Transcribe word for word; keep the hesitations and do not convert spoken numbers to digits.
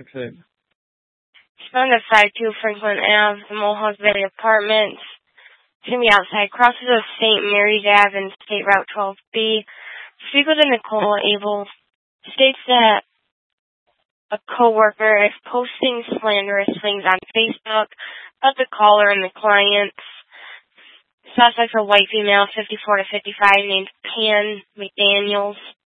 six eight. Found at five two Franklin Avenue, the Mohawk Valley Apartments. It's going to be outside, crosses of Saint Mary's Avenue and State Route twelve B. Speak with Nicole Abel. States that a coworker is posting slanderous things on Facebook about the caller and the clients. Suspects a white female, fifty-four to fifty-five, named Pan McDaniels.